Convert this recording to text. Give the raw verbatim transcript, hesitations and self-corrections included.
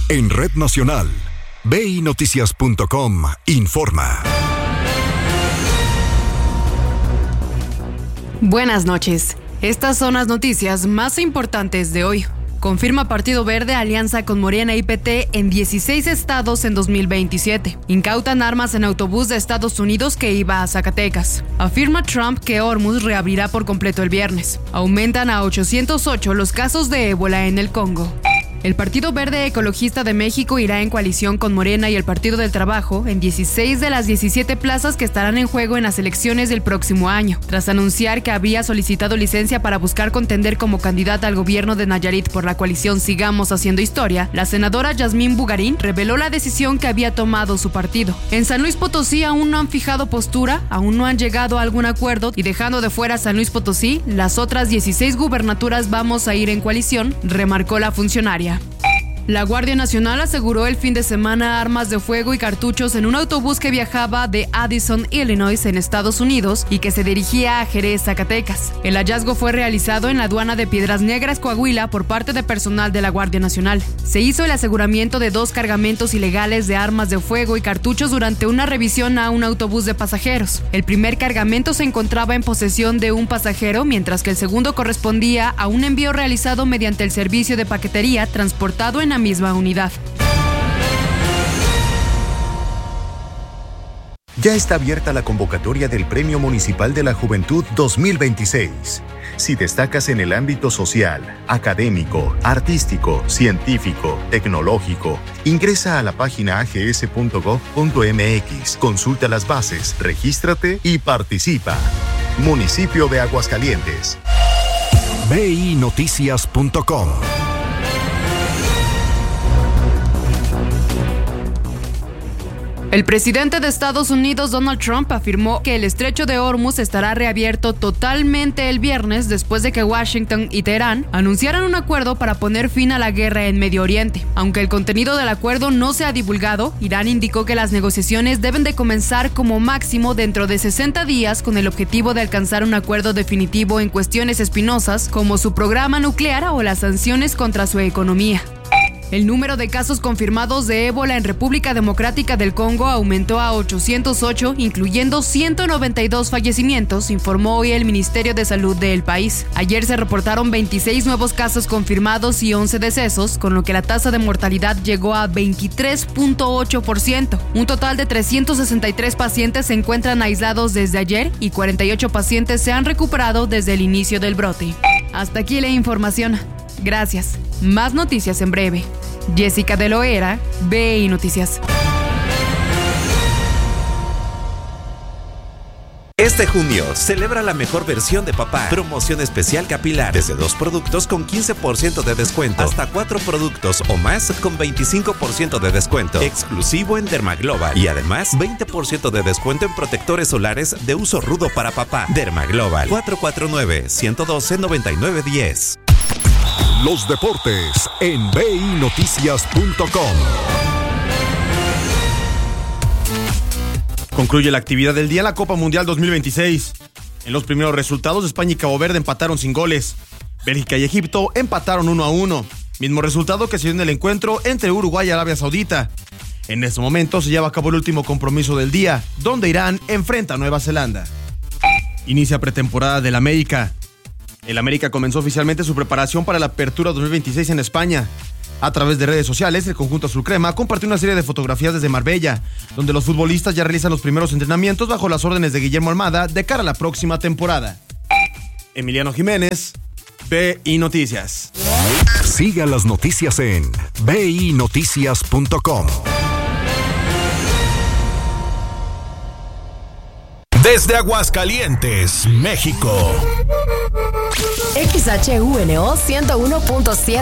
En Red Nacional, B I Noticias punto com informa. Buenas noches. Estas son las noticias más importantes de hoy. Confirma Partido Verde alianza con Morena y P T en dieciséis estados en dos mil veintisiete. Incautan armas en autobús de Estados Unidos que iba a Zacatecas. Afirma Trump que Hormuz reabrirá por completo el viernes. Aumentan a ochocientos ocho los casos de ébola en el Congo. El Partido Verde Ecologista de México irá en coalición con Morena y el Partido del Trabajo en dieciséis de las diecisiete plazas que estarán en juego en las elecciones del próximo año. Tras anunciar que había solicitado licencia para buscar contender como candidata al gobierno de Nayarit por la coalición Sigamos Haciendo Historia, la senadora Yasmín Bugarín reveló la decisión que había tomado su partido. En San Luis Potosí aún no han fijado postura, aún no han llegado a algún acuerdo y dejando de fuera San Luis Potosí, las otras dieciséis gubernaturas vamos a ir en coalición, remarcó la funcionaria. La Guardia Nacional aseguró el fin de semana armas de fuego y cartuchos en un autobús que viajaba de Addison, Illinois, en Estados Unidos y que se dirigía a Jerez, Zacatecas. El hallazgo fue realizado en la aduana de Piedras Negras, Coahuila, por parte de personal de la Guardia Nacional. Se hizo el aseguramiento de dos cargamentos ilegales de armas de fuego y cartuchos durante una revisión a un autobús de pasajeros. El primer cargamento se encontraba en posesión de un pasajero, mientras que el segundo correspondía a un envío realizado mediante el servicio de paquetería transportado en la misma unidad. Ya está abierta la convocatoria del Premio Municipal de la Juventud dos mil veintiséis. Si destacas en el ámbito social, académico, artístico, científico, tecnológico, ingresa a la página a g s punto gov punto m x, consulta las bases, regístrate y participa. Municipio de Aguascalientes. B I Noticias punto com. El presidente de Estados Unidos, Donald Trump, afirmó que el estrecho de Hormuz estará reabierto totalmente el viernes después de que Washington y Teherán anunciaran un acuerdo para poner fin a la guerra en Medio Oriente. Aunque el contenido del acuerdo no se ha divulgado, Irán indicó que las negociaciones deben de comenzar como máximo dentro de sesenta días con el objetivo de alcanzar un acuerdo definitivo en cuestiones espinosas como su programa nuclear o las sanciones contra su economía. El número de casos confirmados de ébola en República Democrática del Congo aumentó a ochocientos ocho, incluyendo ciento noventa y dos fallecimientos, informó hoy el Ministerio de Salud del país. Ayer se reportaron veintiséis nuevos casos confirmados y once decesos, con lo que la tasa de mortalidad llegó a veintitrés punto ocho por ciento. Un total de trescientos sesenta y tres pacientes se encuentran aislados desde ayer y cuarenta y ocho pacientes se han recuperado desde el inicio del brote. Hasta aquí la información. Gracias. Más noticias en breve. Jessica de Loera, B I Noticias. Este junio, celebra la mejor versión de papá. Promoción especial capilar. Desde dos productos con quince por ciento de descuento. Hasta cuatro productos o más con veinticinco por ciento de descuento. Exclusivo en Dermaglobal. Y además, veinte por ciento de descuento en protectores solares de uso rudo para papá. Dermaglobal. cuatro cuatro nueve, uno uno dos, nueve nueve uno cero. Los deportes en B I Noticias punto com. Concluye la actividad del día en la Copa Mundial dos mil veintiséis. En los primeros resultados, España y Cabo Verde empataron sin goles. Bélgica y Egipto empataron uno a uno. Mismo resultado que se dio en el encuentro entre Uruguay y Arabia Saudita. En este momento se lleva a cabo el último compromiso del día, donde Irán enfrenta a Nueva Zelanda. Inicia pretemporada del América. El América comenzó oficialmente su preparación para la Apertura dos mil veintiséis en España. A través de redes sociales, el conjunto azul crema compartió una serie de fotografías desde Marbella, donde los futbolistas ya realizan los primeros entrenamientos bajo las órdenes de Guillermo Almada de cara a la próxima temporada. Emiliano Jiménez, B I Noticias. Siga las noticias en B I Noticias punto com. Desde Aguascalientes, México. X H U N O ciento uno punto siete